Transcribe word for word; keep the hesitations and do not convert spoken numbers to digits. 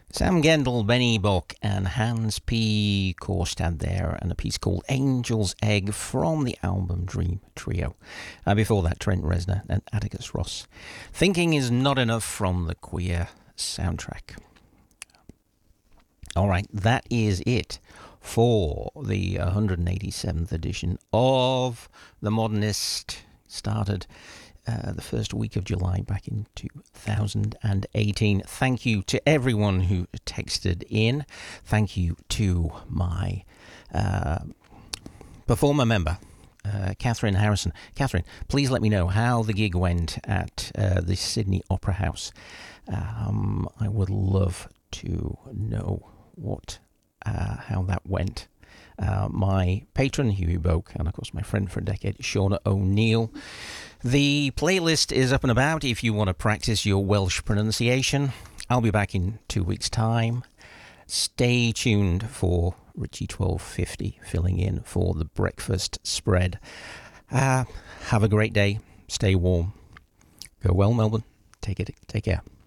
Sam Gendel, Benny Buck, and Hans P. Korstad there, and a piece called Angel's Egg from the album Dream Trio. Uh, before that, Trent Reznor and Atticus Ross. Thinking is Not Enough from the Queer soundtrack. All right, that is it for the one hundred eighty-seventh edition of The Modernist. Started Uh, the first week of July back in two thousand eighteen. Thank you to everyone who texted in. Thank you to my uh, performer member, uh, Catherine Harrison. Catherine, please let me know how the gig went at uh, the Sydney Opera House. Um, I would love to know what uh, how that went. Uh, my patron, Hughie Boak, and of course my friend for a decade, Shauna O'Neill. The playlist is up and about if you want to practice your Welsh pronunciation. I'll be back in two weeks' time. Stay tuned for Richie twelve fifty filling in for the breakfast spread. Uh, have a great day. Stay warm. Go well, Melbourne. Take it. Take care.